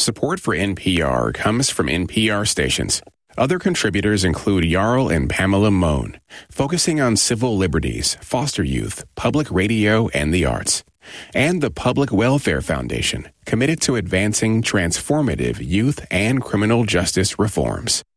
Support for NPR comes from NPR stations. Other contributors include Jarl and Pamela Mohn, focusing on civil liberties, foster youth, public radio, and the arts. And the Public Welfare Foundation, committed to advancing transformative youth and criminal justice reforms.